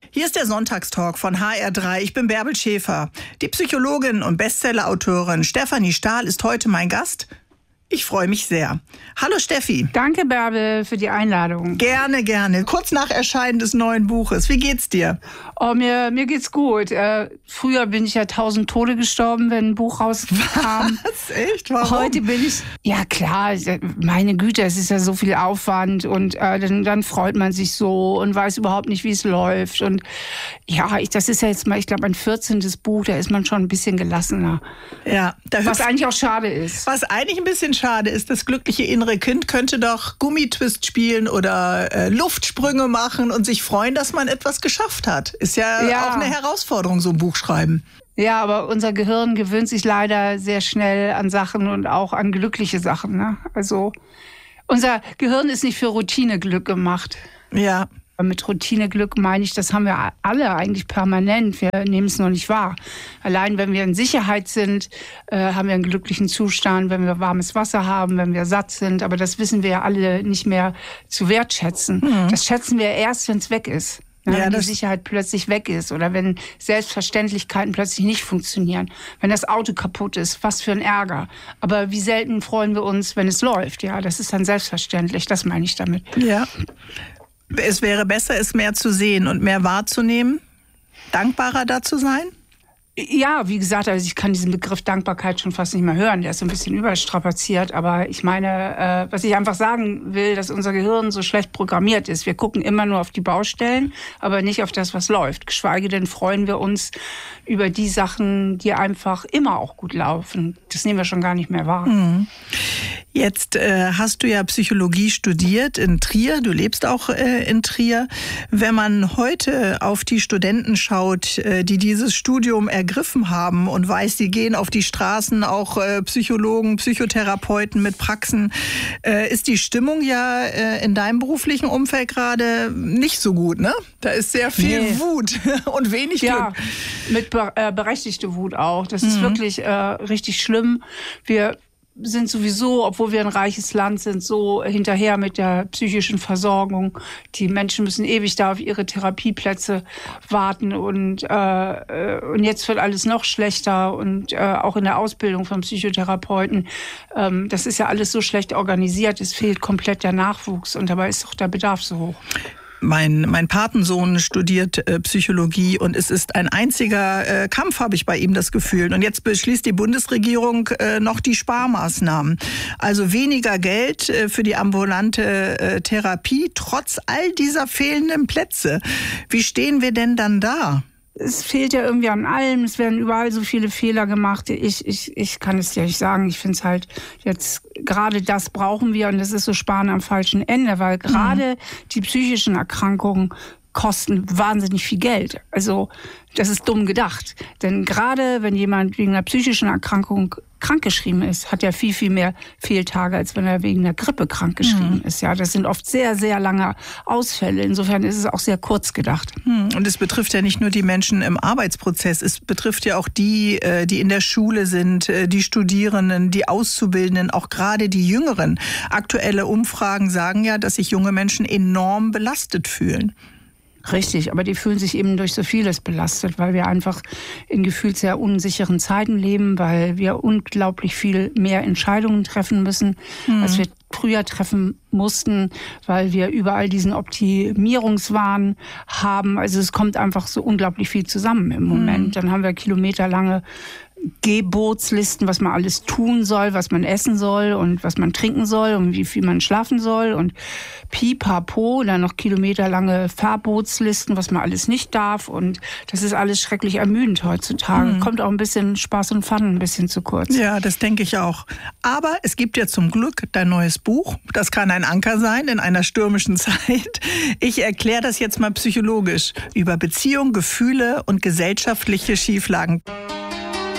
Hier ist der Sonntagstalk von HR3. Ich bin Bärbel Schäfer. Die Psychologin und Bestsellerautorin Stefanie Stahl ist heute mein Gast. Ich freue mich sehr. Hallo Steffi. Danke Bärbel für die Einladung. Gerne, gerne. Kurz nach Erscheinen des neuen Buches. Wie geht's dir? Oh, mir geht's gut. Früher bin ich ja 1000 Tode gestorben, wenn ein Buch rauskam. Was? Echt? Warum? Heute bin ich... Ja klar, meine Güte, es ist ja so viel Aufwand und dann freut man sich so und weiß überhaupt nicht, wie es läuft. Und ja, das ist ja jetzt mal, ich glaube, mein 14. Buch, da ist man schon ein bisschen gelassener. Ja. Was eigentlich auch schade ist. Was eigentlich ein bisschen schade ist, das glückliche innere Kind könnte doch Gummitwist spielen oder Luftsprünge machen und sich freuen, dass man etwas geschafft hat. Ist ja auch eine Herausforderung, so ein Buch schreiben. Ja, aber unser Gehirn gewöhnt sich leider sehr schnell an Sachen und auch an glückliche Sachen. Ne? Also unser Gehirn ist nicht für Routineglück gemacht. Ja. Mit Routineglück meine ich, das haben wir alle eigentlich permanent. Wir nehmen es noch nicht wahr. Allein wenn wir in Sicherheit sind, haben wir einen glücklichen Zustand, wenn wir warmes Wasser haben, wenn wir satt sind. Aber das wissen wir ja alle nicht mehr zu wertschätzen. Mhm. Das schätzen wir erst, wenn es weg ist. Wenn die Sicherheit plötzlich weg ist oder wenn Selbstverständlichkeiten plötzlich nicht funktionieren. Wenn das Auto kaputt ist, was für ein Ärger. Aber wie selten freuen wir uns, wenn es läuft. Ja, das ist dann selbstverständlich. Das meine ich damit. Ja. Es wäre besser, es mehr zu sehen und mehr wahrzunehmen, dankbarer da zu sein? Ja, wie gesagt, also ich kann diesen Begriff Dankbarkeit schon fast nicht mehr hören. Der ist so ein bisschen überstrapaziert. Aber ich meine, was ich einfach sagen will, dass unser Gehirn so schlecht programmiert ist. Wir gucken immer nur auf die Baustellen, aber nicht auf das, was läuft. Geschweige denn freuen wir uns über die Sachen, die einfach immer auch gut laufen. Das nehmen wir schon gar nicht mehr wahr. Mhm. Jetzt hast du ja Psychologie studiert in Trier. Du lebst auch in Trier. Wenn man heute auf die Studenten schaut, die dieses Studium ergriffen haben und weiß, sie gehen auf die Straßen, auch Psychologen, Psychotherapeuten mit Praxen, ist die Stimmung ja in deinem beruflichen Umfeld gerade nicht so gut, ne? Da ist sehr viel Wut und wenig Glück. Ja, mit berechtigte Wut auch. Das ist wirklich richtig schlimm. Wir sind sowieso, obwohl wir ein reiches Land sind, so hinterher mit der psychischen Versorgung. Die Menschen müssen ewig da auf ihre Therapieplätze warten und jetzt wird alles noch schlechter und auch in der Ausbildung von Psychotherapeuten. Das ist ja alles so schlecht organisiert, es fehlt komplett der Nachwuchs und dabei ist auch der Bedarf so hoch. Mein Patensohn studiert Psychologie und es ist ein einziger Kampf, habe ich bei ihm das Gefühl. Und jetzt beschließt die Bundesregierung noch die Sparmaßnahmen. Also weniger Geld für die ambulante Therapie, trotz all dieser fehlenden Plätze. Wie stehen wir denn dann da? Es fehlt ja irgendwie an allem. Es werden überall so viele Fehler gemacht. Ich kann es dir nicht sagen. Ich finde es halt jetzt, gerade das brauchen wir und das ist so Sparen am falschen Ende, weil gerade die psychischen Erkrankungen kosten wahnsinnig viel Geld. Also das ist dumm gedacht. Denn gerade wenn jemand wegen einer psychischen Erkrankung krankgeschrieben ist, hat er viel, viel mehr Fehltage, als wenn er wegen einer Grippe krankgeschrieben ist. Ja, das sind oft sehr, sehr lange Ausfälle. Insofern ist es auch sehr kurz gedacht. Und es betrifft ja nicht nur die Menschen im Arbeitsprozess, es betrifft ja auch die, die in der Schule sind, die Studierenden, die Auszubildenden, auch gerade die Jüngeren. Aktuelle Umfragen sagen ja, dass sich junge Menschen enorm belastet fühlen. Richtig, aber die fühlen sich eben durch so vieles belastet, weil wir einfach in gefühlt sehr unsicheren Zeiten leben, weil wir unglaublich viel mehr Entscheidungen treffen müssen, als wir früher treffen mussten, weil wir überall diesen Optimierungswahn haben. Also es kommt einfach so unglaublich viel zusammen im Moment. Dann haben wir kilometerlange Gebotslisten, was man alles tun soll, was man essen soll und was man trinken soll und wie viel man schlafen soll und pipapo, dann noch kilometerlange Verbotslisten, was man alles nicht darf und das ist alles schrecklich ermüdend heutzutage. Kommt auch ein bisschen Spaß und Fun ein bisschen zu kurz. Ja, das denke ich auch. Aber es gibt ja zum Glück dein neues Buch. Das kann ein Anker sein in einer stürmischen Zeit. Ich erkläre das jetzt mal psychologisch über Beziehung, Gefühle und gesellschaftliche Schieflagen.